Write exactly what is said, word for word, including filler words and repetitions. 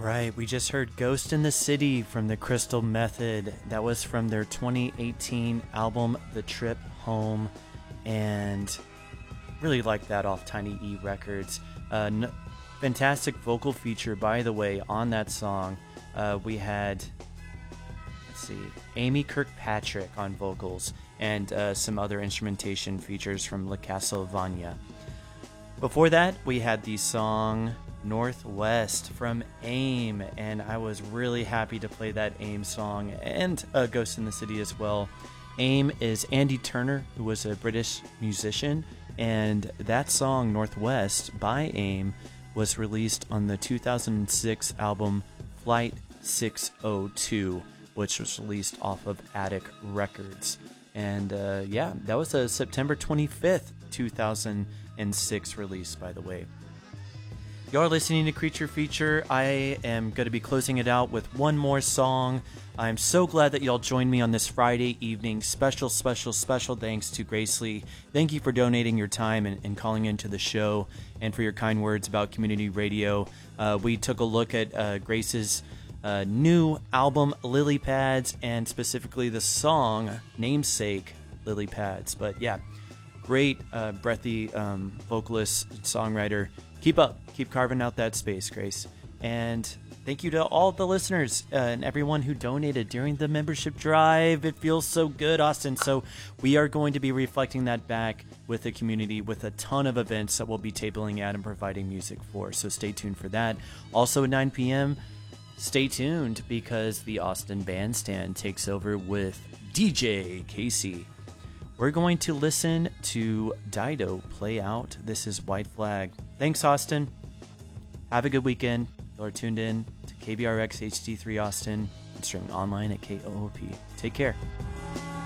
Right, we just heard Ghost in the City from the Crystal Method. That was from their twenty eighteen album, The Trip Home, and really like that off Tiny E Records. Uh, n- fantastic vocal feature, by the way, on that song. Uh, we had, let's see, Amy Kirkpatrick on vocals, and uh, some other instrumentation features from La Castlevania. Before that, we had the song Northwest from AIM, and I was really happy to play that AIM song and uh, Ghost in the City as well. AIM is Andy Turner, who was a British musician, and that song Northwest by AIM was released on the two thousand six album Flight six oh two, which was released off of Attic Records. And uh, yeah, that was a September twenty-fifth, two thousand six release, by the way. You're listening to Creature Feature. I am going to be closing it out with one more song. I'm so glad that y'all joined me on this Friday evening. Special, special, special thanks to Grace Lee. Thank you for donating your time and, and calling into the show, and for your kind words about community radio. Uh, we took a look at uh, Grace's uh, new album, Lily Pads, and specifically the song, Namesake, Lily Pads. But yeah, great, uh, breathy um, vocalist, songwriter. Keep up. Keep carving out that space, Grace. And thank you to all the listeners uh, and everyone who donated during the membership drive. It feels so good, Austin. So we are going to be reflecting that back with the community with a ton of events that we'll be tabling at and providing music for. So stay tuned for that. Also at nine p.m., stay tuned because the Austin Bandstand takes over with D J Casey. We're going to listen to Dido play out. This is White Flag. Thanks, Austin. Have a good weekend. You're tuned in to K B R X H D three Austin and streaming online at K O O P. Take care.